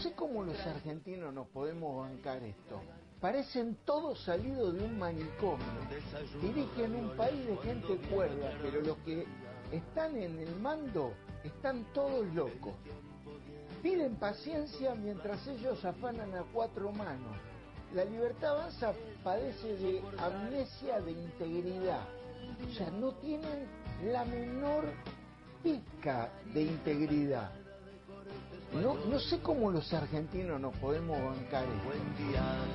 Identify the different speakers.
Speaker 1: sé cómo los argentinos nos podemos bancar esto. Parecen todos salidos de un manicomio. Dirigen un país de gente cuerda, pero los que están en el mando están todos locos. Piden paciencia mientras ellos afanan a cuatro manos. La Libertad Avanza padece de amnesia de integridad. O sea, no tienen la menor pizca de integridad. No sé cómo los argentinos nos podemos bancar esto.